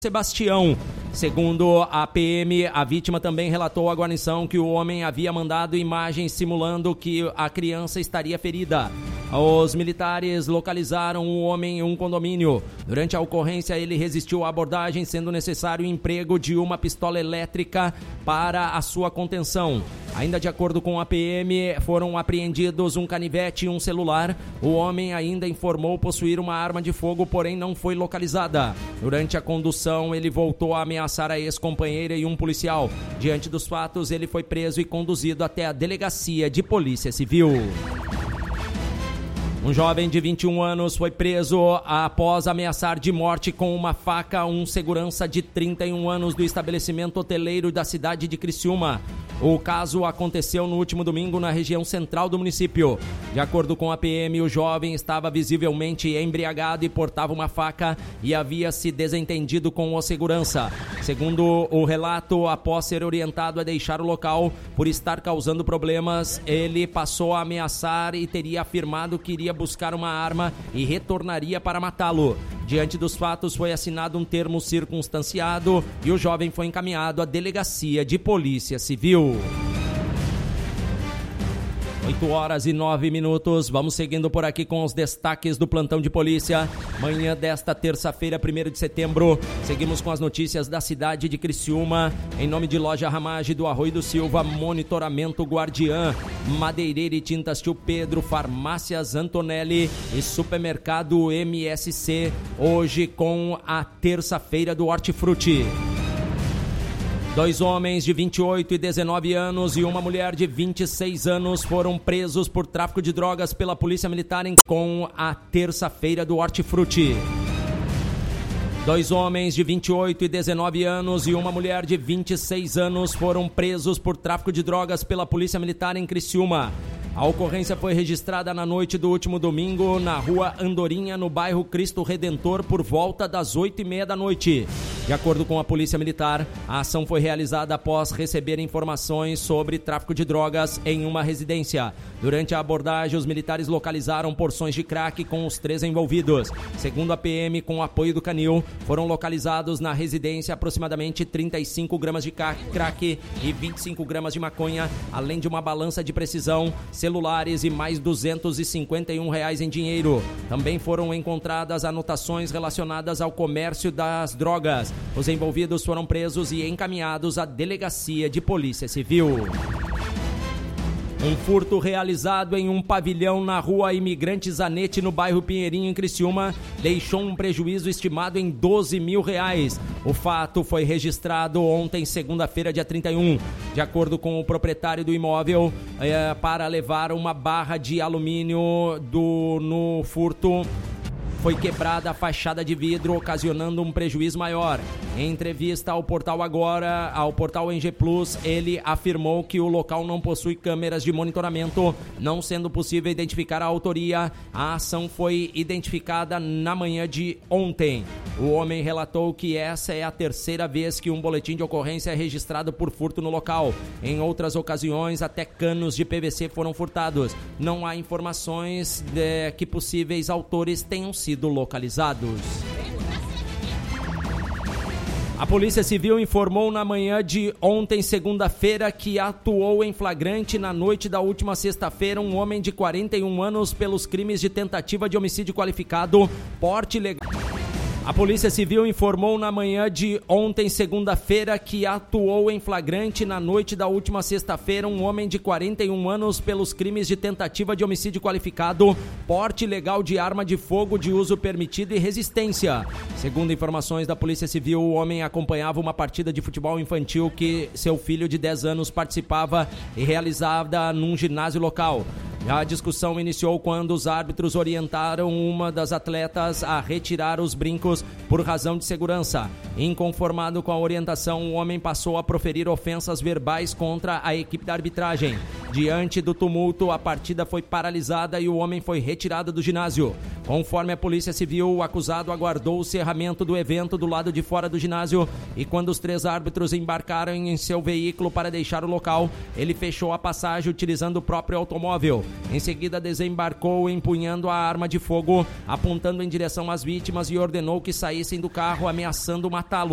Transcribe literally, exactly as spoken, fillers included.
Sebastião. Segundo a P M, a vítima também relatou à guarnição que o homem havia mandado imagens simulando que a criança estaria ferida. Os militares localizaram o homem em um condomínio. Durante a ocorrência, ele resistiu à abordagem, sendo necessário o emprego de uma pistola elétrica para a sua contenção. Ainda de acordo com a P M, foram apreendidos um canivete e um celular. O homem ainda informou possuir uma arma de fogo, porém não foi localizada. Durante a condução, ele voltou a ameaçar a ex-companheira e um policial. Diante dos fatos, ele foi preso e conduzido até a delegacia de Polícia Civil. Um jovem de vinte e um anos foi preso após ameaçar de morte com uma faca um segurança de trinta e um anos do estabelecimento hoteleiro da cidade de Criciúma. O caso aconteceu no último domingo na região central do município. De acordo com a P M, o jovem estava visivelmente embriagado e portava uma faca e havia se desentendido com o segurança. Segundo o relato, após ser orientado a deixar o local por estar causando problemas, ele passou a ameaçar e teria afirmado que iria buscar uma arma e retornaria para matá-lo. Diante dos fatos, foi assinado um termo circunstanciado e o jovem foi encaminhado à delegacia de Polícia Civil. oito horas e nove minutos, vamos seguindo por aqui com os destaques do plantão de polícia. Manhã desta terça-feira, primeiro de setembro, seguimos com as notícias da cidade de Criciúma. Em nome de Loja Ramage do Arroio do Silva, Monitoramento Guardiã, Madeireira e Tintas Tio Pedro, Farmácias Antonelli e Supermercado M S C. Hoje com a terça-feira do Hortifruti. Dois homens de vinte e oito e dezenove anos e uma mulher de vinte e seis anos foram presos por tráfico de drogas pela Polícia Militar em... com a terça-feira do Hortifruti. Dois homens de vinte e oito e dezenove anos e uma mulher de vinte e seis anos foram presos por tráfico de drogas pela Polícia Militar em Criciúma. A ocorrência foi registrada na noite do último domingo na rua Andorinha, no bairro Cristo Redentor, por volta das oito e meia da noite. De acordo com a Polícia Militar, a ação foi realizada após receber informações sobre tráfico de drogas em uma residência. Durante a abordagem, os militares localizaram porções de crack com os três envolvidos. Segundo a P M, com o apoio do Canil, foram localizados na residência aproximadamente trinta e cinco gramas de crack e vinte e cinco gramas de maconha, além de uma balança de precisão, celulares e mais duzentos e cinquenta e um reais em dinheiro. Também foram encontradas anotações relacionadas ao comércio das drogas. Os envolvidos foram presos e encaminhados à delegacia de Polícia Civil. Um furto realizado em um pavilhão na rua Imigrante Zanetti, no bairro Pinheirinho, em Criciúma, deixou um prejuízo estimado em doze mil reais. O fato foi registrado ontem, segunda-feira, dia trinta e um. De acordo com o proprietário do imóvel, é, para levar uma barra de alumínio do, no furto, foi quebrada a fachada de vidro, ocasionando um prejuízo maior. Em entrevista ao Portal Agora, ao Portal N G Plus, ele afirmou que o local não possui câmeras de monitoramento, não sendo possível identificar a autoria. A ação foi identificada na manhã de ontem. O homem relatou que essa é a terceira vez que um boletim de ocorrência é registrado por furto no local. Em outras ocasiões, até canos de P V C foram furtados. Não há informações de que possíveis autores tenham sido localizados. A Polícia Civil informou na manhã de ontem, segunda-feira, que atuou em flagrante na noite da última sexta-feira um homem de quarenta e um anos pelos crimes de tentativa de homicídio qualificado, porte ilegal. A Polícia Civil informou na manhã de ontem, segunda-feira, que atuou em flagrante na noite da última sexta-feira um homem de quarenta e um anos pelos crimes de tentativa de homicídio qualificado, porte ilegal de arma de fogo de uso permitido e resistência. Segundo informações da Polícia Civil, o homem acompanhava uma partida de futebol infantil que seu filho de dez anos participava e realizava num ginásio local. A discussão iniciou quando os árbitros orientaram uma das atletas a retirar os brincos por razão de segurança. Inconformado com a orientação, o homem passou a proferir ofensas verbais contra a equipe da arbitragem. Diante do tumulto, a partida foi paralisada e o homem foi retirado do ginásio. Conforme a Polícia Civil, o acusado aguardou o encerramento do evento do lado de fora do ginásio e quando os três árbitros embarcaram em seu veículo para deixar o local, ele fechou a passagem utilizando o próprio automóvel. Em seguida, desembarcou empunhando a arma de fogo, apontando em direção às vítimas e ordenou que saíssem do carro, ameaçando matá-lo.